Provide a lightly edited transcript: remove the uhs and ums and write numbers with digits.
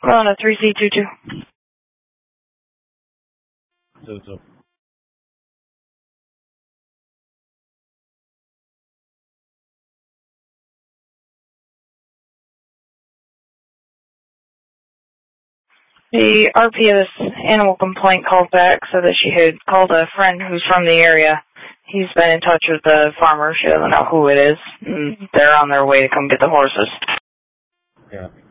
On a 3C22. So. The RP of this animal complaint called back so that she had called a friend who's from the area. He's been in touch with the farmer. She doesn't know who it is. And they're on their way to come get the horses. Yeah.